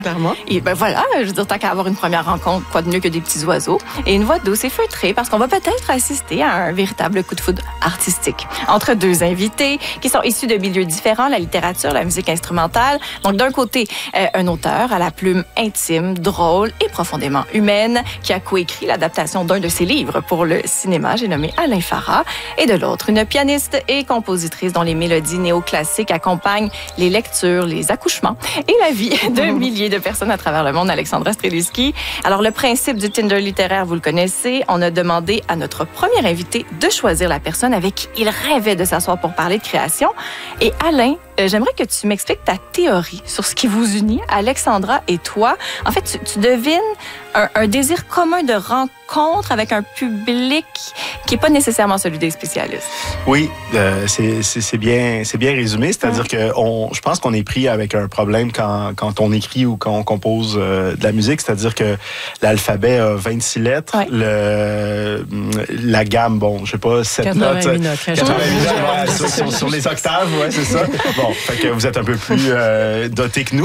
Clairement. Et ben voilà, je veux dire, tant qu'à avoir une première rencontre, quoi de mieux que des petits oiseaux. Et une voix douce et feutrée, parce qu'on va peut-être assister à un véritable coup de foudre artistique. Entre deux invités qui sont issus de milieux différents, la littérature, la musique instrumentale. Donc d'un côté, un auteur à la plume intime, drôle et profondément humaine, qui a coécrit l'adaptation d'un de ses livres pour le cinéma, j'ai nommé Alain Farah. Et de l'autre, une pianiste et compositrice dont les mélodies néoclassiques accompagnent les lectures, les accouchements et la vie de milliers de personnes à travers le monde, Alexandra Streluski. Alors, le principe du Tinder littéraire, vous le connaissez. On a demandé à notre premier invité de choisir la personne avec qui il rêvait de s'asseoir pour parler de création. Et Alain, j'aimerais que tu m'expliques ta théorie sur ce qui vous unit, Alexandra et toi. En fait, tu devines un désir commun de rencontre avec un public qui n'est pas nécessairement celui des spécialistes. Oui, c'est bien résumé. C'est-à-dire que je pense qu'on est pris avec un problème quand on écrit ou quand on compose de la musique. C'est-à-dire que l'alphabet a 26 lettres. Ouais. La gamme, bon, je sais pas, 7 notes. 88 notes. 88 notes sur les octaves, ouais, c'est ça. Bon, fait que vous êtes un peu plus dotés que nous,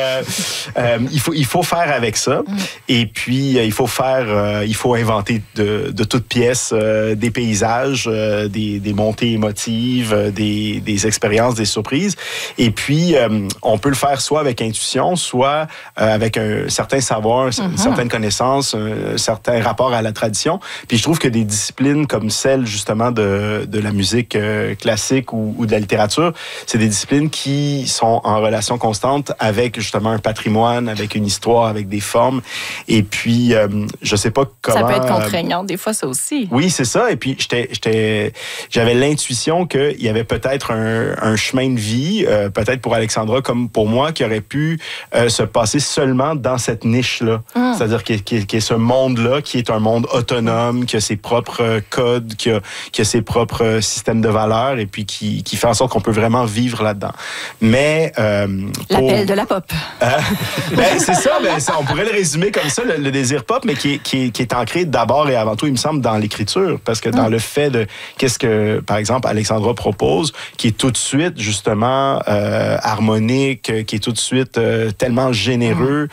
mais il faut faire avec ça. Et puis, il faut inventer de toutes pièces des paysages, des montées émotives, des expériences, des surprises. Et puis, on peut le faire soit avec intuition, soit avec un certain savoir, une certaine connaissance, un certain rapport à la tradition. Puis je trouve que des disciplines comme celle, justement, de la musique classique ou de la littérature, c'est des disciplines qui sont en relation constante avec, justement, un patrimoine, avec une histoire, avec des formes. Et puis, je sais pas comment... Ça peut être contraignant, des fois, ça aussi. Oui, c'est ça. Et puis, j'avais l'intuition qu'il y avait peut-être un chemin de vie, peut-être pour Alexandra comme pour moi, qui aurait pu se passer seulement dans cette niche-là. C'est-à-dire qu'il y a ce monde-là, qui est un monde autonome, qui a ses propres codes, qui a ses propres systèmes de valeurs, et puis qui fait en sorte qu'on peut vraiment vivre là-dedans. Mais... L'appel de la pop. C'est ça, on pourrait le résumer comme ça, le désir pop, mais qui est ancré d'abord et avant tout, il me semble, dans l'écriture. Parce que dans le fait de qu'est-ce que, par exemple, Alexandra propose, qui est tout de suite, justement, harmonique, qui est tout de suite tellement généreux,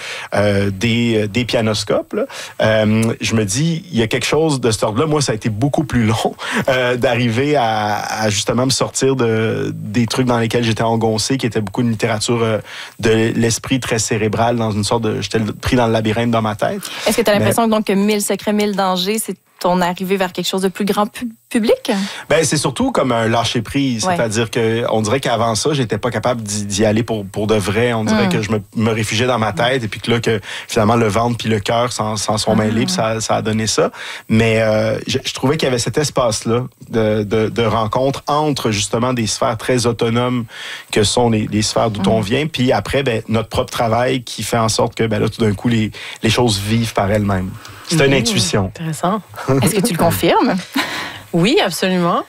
des pianoscopes, là. Je me dis, il y a quelque chose de cet ordre-là. Moi, ça a été beaucoup plus long d'arriver à justement me sortir des trucs dans lesquels j'étais engoncé, qui était beaucoup de littérature de l'esprit très cérébral, dans une sorte de... J'étais pris dans le labyrinthe dans ma tête. Est-ce que tu as l'impression donc que 1000 secrets, 1000 dangers, c'est ton arrivée vers quelque chose de plus grand public? Ben c'est surtout comme un lâcher-prise. Ouais. C'est-à-dire qu'on dirait qu'avant ça, j'étais pas capable d'y aller pour de vrai. On dirait que je me réfugiais dans ma tête et puis que là, que finalement, le ventre puis le cœur s'en sont mêlés puis ça a donné ça. Mais je trouvais qu'il y avait cet espace-là de rencontre entre justement des sphères très autonomes que sont les sphères d'où on vient. Puis après, ben, notre propre travail qui fait en sorte que ben, là, tout d'un coup, les choses vivent par elles-mêmes. C'est une intuition. Intéressant. Est-ce que tu le confirmes? Oui, absolument.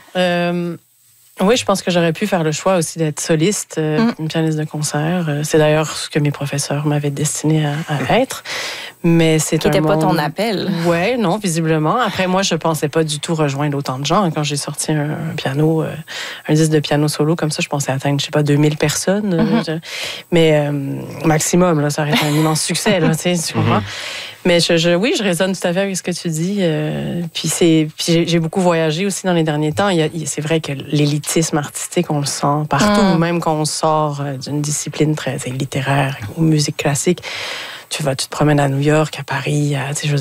Oui, je pense que j'aurais pu faire le choix aussi d'être soliste, une pianiste de concert. C'est d'ailleurs ce que mes professeurs m'avaient destiné à être. Mais c'est Qui n'était pas ton appel. Oui, non, visiblement. Après, moi, je pensais pas du tout rejoindre autant de gens. Quand j'ai sorti un piano, un disque de piano solo comme ça, je pensais atteindre, je sais pas, 2000 personnes. Mais maximum, là, ça aurait été un immense succès, là, tu comprends? Mais oui, je résonne tout à fait avec ce que tu dis. Puis j'ai beaucoup voyagé aussi dans les derniers temps. C'est vrai que l'élitisme artistique, on le sent partout, même quand on sort d'une discipline très littéraire ou musique classique. Tu te promènes à New York, à Paris,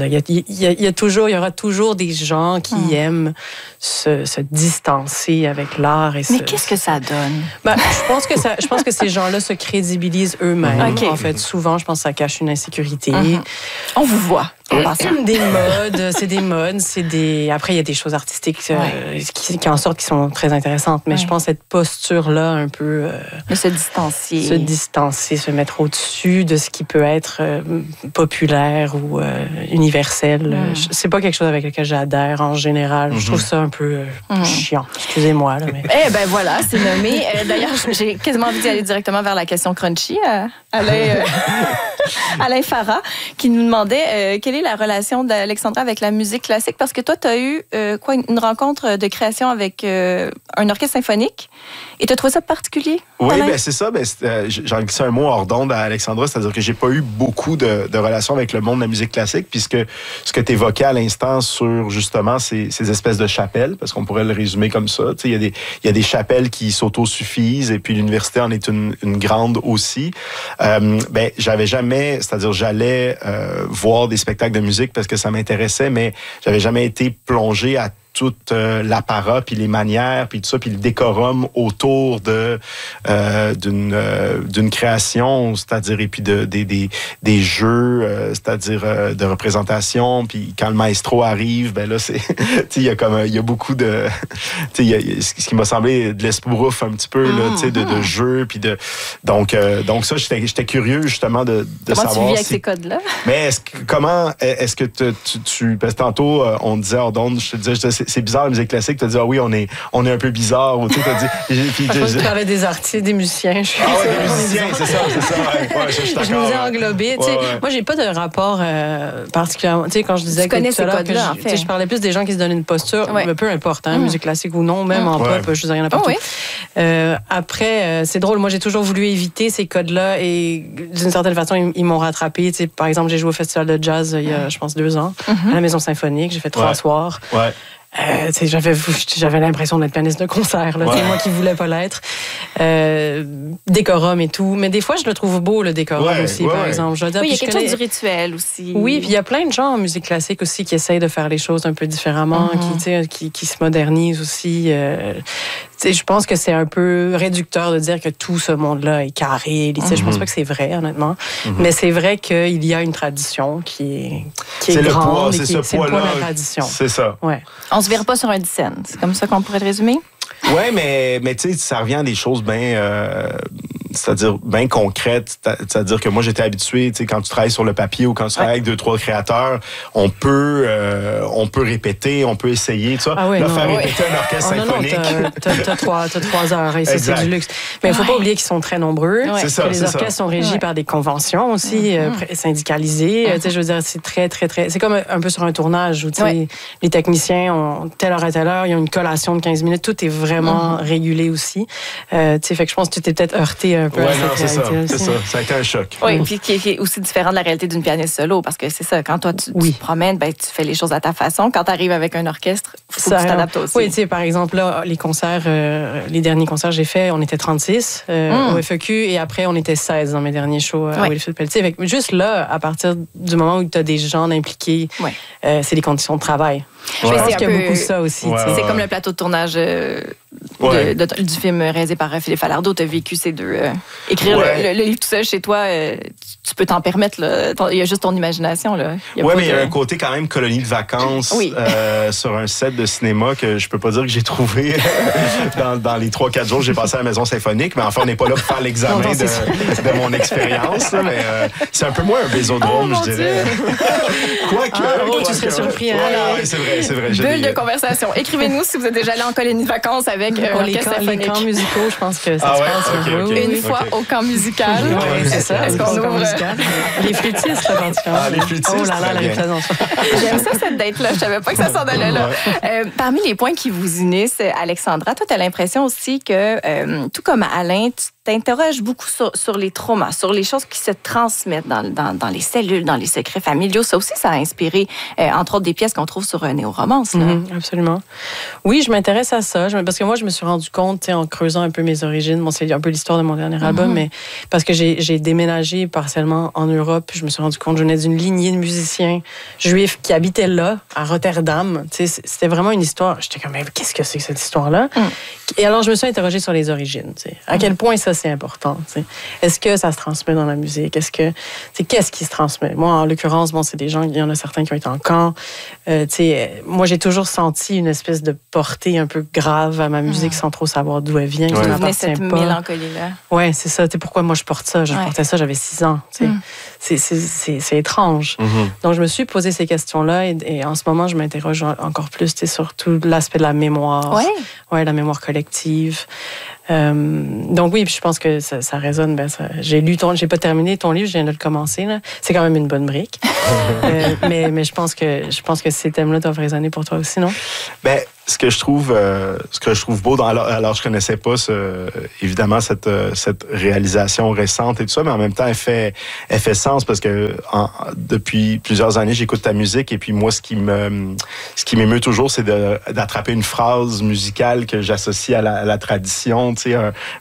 il y aura toujours des gens qui aiment se distancer avec l'art. Mais qu'est-ce que ça donne? Ben, je pense que ces gens-là se crédibilisent eux-mêmes. En fait, souvent, je pense que ça cache une insécurité. On vous voit. Des modes, Après, il y a des choses artistiques qui en sortent qui sont très intéressantes, mais je pense cette posture-là un peu... de se distancier. Se distancer, se mettre au-dessus de ce qui peut être populaire ou universel. C'est pas quelque chose avec lequel j'adhère en général. Je trouve ça un peu chiant. Excusez-moi. Là, mais... Eh ben voilà, c'est nommé. D'ailleurs, j'ai quasiment envie d'y aller directement vers la question crunchy. Alain Farah, qui nous demandait quelle est la relation d'Alexandra avec la musique classique, parce que toi, tu as eu une rencontre de création avec un orchestre symphonique, et tu as trouvé ça particulier? Oui, c'est ça. J'en glissé un mot hors d'onde à Alexandra, c'est-à-dire que j'ai pas eu beaucoup de relations avec le monde de la musique classique, puisque ce que tu évoquais à l'instant sur justement ces espèces de chapelles, parce qu'on pourrait le résumer comme ça. Il y a des chapelles qui s'autosuffisent, et puis l'université en est une grande aussi. J'avais jamais, c'est-à-dire j'allais voir des spectacles de musique parce que ça m'intéressait, mais j'avais jamais été plongé à toute l'apparat, puis les manières, puis tout ça, puis le décorum autour d'une création, c'est-à-dire, et puis des jeux, c'est-à-dire de représentation, puis quand le maestro arrive, ben là, c'est, il y a beaucoup de, ce qui m'a semblé de l'espourrouf un petit peu, là, de jeux, puis donc ça, j'étais curieux, justement, de comment savoir. Comment tu vis avec ces codes-là? Mais comment est-ce que tu parce que tantôt, on disait hors d'onde, je te disais, c'est bizarre la musique classique. Tu as dit, ah oui, on est un peu bizarre. Ou, tu je parlais des artistes, des musiciens. Des musiciens, c'est ça. Ouais, je nous ai englobés. Ouais. Moi, j'ai pas de rapport particulièrement. Tu sais, quand je disais tu connais ces codes-là, en fait. Je parlais plus des gens qui se donnent une posture, mais peu importe, musique classique ou non, même en pop, je dis rien n'importe où. Après, c'est drôle. Moi, j'ai toujours voulu éviter ces codes-là et d'une certaine façon, ils m'ont rattrapé. Tu sais, par exemple, j'ai joué au festival de jazz il y a, je pense, 2 ans, à la Maison Symphonique. J'ai fait 3 soirs. Ouais. J'avais l'impression d'être pianiste de concert, là, moi qui voulais pas l'être. Décorum et tout. Mais des fois, je le trouve beau, le décorum aussi, par exemple. Je veux dire, il y a quelque chose du rituel aussi. Oui, puis il y a plein de gens en musique classique aussi qui essayent de faire les choses un peu différemment, qui se modernisent aussi. Je pense que c'est un peu réducteur de dire que tout ce monde-là est carré. Je pense pas que c'est vrai, honnêtement. Mais c'est vrai qu'il y a une tradition qui est grande. C'est le poids de la tradition. C'est ça. Ouais. On se verra pas sur un dixaine. C'est comme ça qu'on pourrait le résumer? Oui, mais tu sais, ça revient à des choses c'est-à-dire bien concrètes. C'est-à-dire que moi, j'étais habitué, tu sais, quand tu travailles sur le papier ou quand tu travailles avec 2-3 créateurs, on peut répéter, on peut essayer, tu vois. Faire répéter un orchestre symphonique. T'as 3 heures et c'est du luxe. Mais il faut pas oublier qu'ils sont très nombreux. C'est ça, que les orchestres sont régis par des conventions aussi, syndicalisées. Tu sais, je veux dire, c'est très, très, très... C'est comme un peu sur un tournage où, tu sais, les techniciens ont telle heure à telle heure, ils ont une collation de 15 minutes, tout est vraiment régulé aussi. Tu sais, fait que je pense que tu t'es peut-être heurté un peu à cette réalité aussi. Ça a été un choc. Oui, puis qui est aussi différent de la réalité d'une pianiste solo, parce que c'est ça, quand toi, tu te promènes, tu fais les choses à ta façon. Quand tu arrives avec un orchestre, il faut que tu t'adaptes aussi. Oui, tu sais, par exemple, là, les concerts, les derniers concerts que j'ai faits, on était 36 au FEQ, et après, on était 16 dans mes derniers shows à Wilfrid-Pelletier. Fait que juste là, à partir du moment où tu as des gens impliqués, c'est des conditions de travail. Je pense qu'il y a beaucoup ça aussi. C'est comme le plateau de tournage du film réalisé par Philippe Falardeau. Tu as vécu ces deux. Écrire le livre tout seul chez toi, tu peux t'en permettre. Il y a juste ton imagination. Oui, mais il y a un côté quand même colonie de vacances sur un set de cinéma que je peux pas dire que j'ai trouvé dans les 3-4 jours que j'ai passé à la Maison Symphonique. Mais enfin, on n'est pas là pour faire l'examen de mon expérience. Mais c'est un peu moins un bésodrome, je dirais. Quoique. Tu serais surpris. C'est vrai. Bulle de conversation. Écrivez-nous si vous êtes déjà allé en colonie de vacances avec l'orchestre symphonique. Les camps musicaux, je pense que ça se passe. Une fois au camp musical. Oui, c'est ça. Est-ce qu'on ouvre? Les flûtistes, là, particulièrement. Les flûtistes. Oh là là, la représentation. J'aime ça, cette date-là. Je savais pas que ça s'en allait là. Parmi les points qui vous unissent, Alexandra, toi, tu as l'impression aussi que, tout comme Alain, tu t'interroges beaucoup sur les traumas, sur les choses qui se transmettent dans les cellules, dans les secrets familiaux. Ça aussi, ça a inspiré, entre autres, des pièces qu'on trouve sur Néo-Romance. Absolument. Oui, je m'intéresse à ça. Parce que moi, je me suis rendu compte, en creusant un peu mes origines, c'est un peu l'histoire de mon dernier album, mais parce que j'ai déménagé partiellement en Europe, je me suis rendu compte que je venais d'une lignée de musiciens juifs qui habitaient là, à Rotterdam. C'était vraiment une histoire. J'étais comme, mais qu'est-ce que c'est que cette histoire-là? Et alors, je me suis interrogée sur les origines. À quel point ça, c'est important. Est-ce que ça se transmet dans la musique? Qu'est-ce qui se transmet? Moi, en l'occurrence, c'est des gens, il y en a certains qui ont été en camp. Moi, j'ai toujours senti une espèce de portée un peu grave à ma musique sans trop savoir d'où elle vient. Qui m'appartient pas. Cette mélancolie-là. Oui, c'est ça. Pourquoi moi je porte ça? Je portais ça, j'avais 6 ans. c'est étrange. Donc, je me suis posé ces questions-là et en ce moment, je m'interroge encore plus sur tout l'aspect de la mémoire. Ouais, la mémoire collective. Donc oui, je pense que ça résonne. J'ai pas terminé ton livre, je viens de le commencer. Là. C'est quand même une bonne brique. Mais je pense que ces thèmes-là doivent résonner pour toi aussi, non? Ben, ce que je trouve beau, alors je connaissais pas évidemment cette réalisation récente et tout ça, mais en même temps elle fait sens parce que depuis plusieurs années j'écoute ta musique et puis moi ce qui m'émeut toujours c'est d'attraper une phrase musicale que j'associe à la tradition, tu sais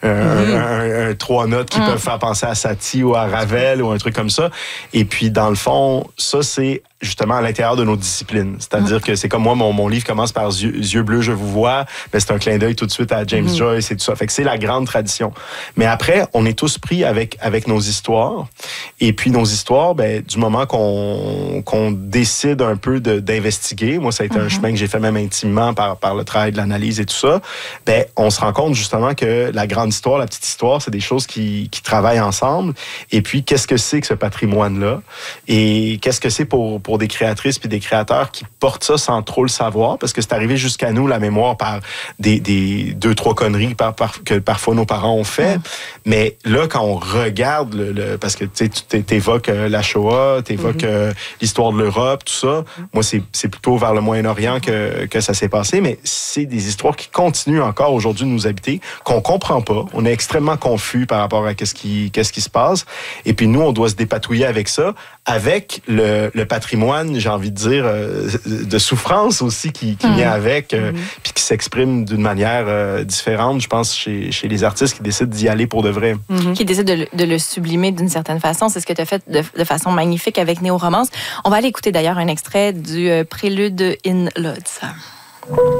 un trois notes qui peuvent faire penser à Satie ou à Ravel ou un truc comme ça. Et puis dans le fond ça c'est justement à l'intérieur de nos disciplines. C'est-à-dire que c'est comme moi, mon livre commence par Yeux bleus, je vous vois. Ben, c'est un clin d'œil tout de suite à James Joyce et tout ça. Fait que c'est la grande tradition. Mais après, on est tous pris avec nos histoires. Et puis nos histoires, ben, du moment qu'on décide un peu d'investiguer, moi, ça a été un chemin que j'ai fait même intimement par le travail de l'analyse et tout ça, ben, on se rend compte justement que la grande histoire, la petite histoire, c'est des choses qui travaillent ensemble. Et puis, qu'est-ce que c'est que ce patrimoine-là? Et qu'est-ce que c'est pour des créatrices puis des créateurs qui portent ça sans trop le savoir, parce que c'est arrivé jusqu'à nous, la mémoire, par des 2-3 conneries que parfois nos parents ont fait. Mais là, quand on regarde, parce que tu évoques la Shoah, tu évoques l'histoire de l'Europe, tout ça, moi, c'est plutôt vers le Moyen-Orient que ça s'est passé, mais c'est des histoires qui continuent encore aujourd'hui de nous habiter, qu'on comprend pas. On est extrêmement confus par rapport à qu'est-ce qui se passe. Et puis nous, on doit se dépatouiller avec ça, avec le patrimoine, j'ai envie de dire, de souffrance aussi qui vient avec, puis qui s'exprime d'une manière différente, je pense, chez les artistes qui décident d'y aller pour de vrai. Qui décident de le sublimer d'une certaine façon. C'est ce que tu as fait de façon magnifique avec Néo-Romance. On va aller écouter d'ailleurs un extrait du Prélude in Lodz.